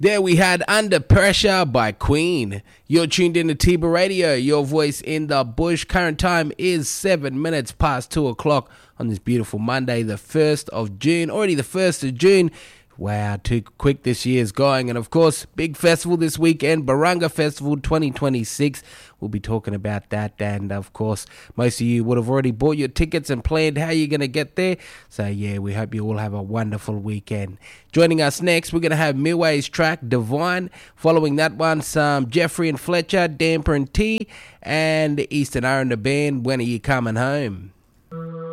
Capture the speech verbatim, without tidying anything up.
There we had Under Pressure by Queen. You're tuned in to Tiba Radio, your voice in the bush. Current time is seven minutes past two o'clock on this beautiful Monday, the first of June. Already the first of June. Wow, too quick this year's going. And of course, big festival this weekend, Barunga Festival twenty twenty-six. We'll be talking about that. And of course, most of you would have already bought your tickets and planned how you're going to get there. So yeah, we hope you all have a wonderful weekend. Joining us next, we're going to have Milway's track, Divine. Following that one, some Jeffrey and Fletcher, Damper and T, and Eastern R and the band, When Are You Coming Home?